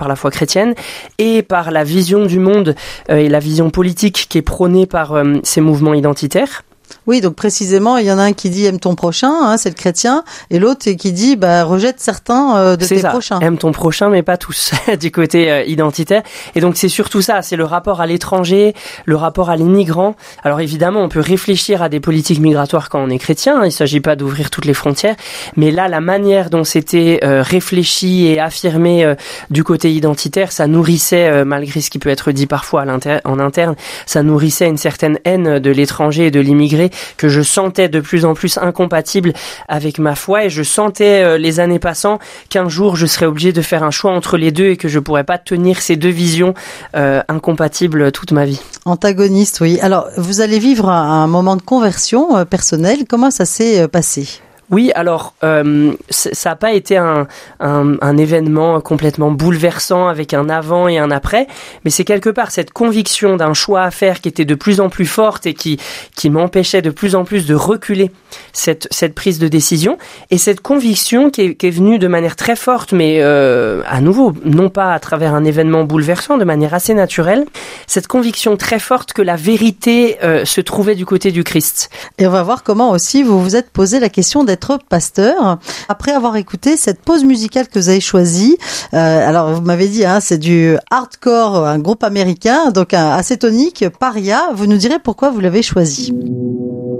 par la foi chrétienne et par la vision du monde et la vision politique qui est prônée par ces mouvements identitaires. Oui, donc précisément, il y en a un qui dit aime ton prochain, hein, c'est le chrétien, et l'autre qui dit rejette certains de tes prochains. Aime ton prochain, mais pas tous, du côté identitaire. Et donc c'est surtout ça, c'est le rapport à l'étranger, le rapport à l'immigrant. Alors évidemment, on peut réfléchir à des politiques migratoires quand on est chrétien, il ne s'agit pas d'ouvrir toutes les frontières, mais là, la manière dont c'était réfléchi et affirmé du côté identitaire, ça nourrissait, malgré ce qui peut être dit parfois en interne, ça nourrissait une certaine haine de l'étranger et de l'immigré que je sentais de plus en plus incompatible avec ma foi, et je sentais les années passant qu'un jour je serais obligé de faire un choix entre les deux et que je pourrais pas tenir ces deux visions incompatibles toute ma vie. Antagoniste, oui. Alors, vous allez vivre un moment de conversion personnelle. Comment ça s'est passé ? Oui, alors ça n'a pas été un événement complètement bouleversant avec un avant et un après, mais c'est quelque part cette conviction d'un choix à faire qui était de plus en plus forte et qui m'empêchait de plus en plus de reculer cette prise de décision, et cette conviction qui est venue de manière très forte, mais à nouveau, non pas à travers un événement bouleversant, de manière assez naturelle, cette conviction très forte que la vérité se trouvait du côté du Christ. Et on va voir comment aussi vous vous êtes posé la question d'être pasteur. Après avoir écouté cette pause musicale que vous avez choisie, alors vous m'avez dit, c'est du hardcore, un groupe américain, donc assez tonique, Paria. Vous nous direz pourquoi vous l'avez choisi.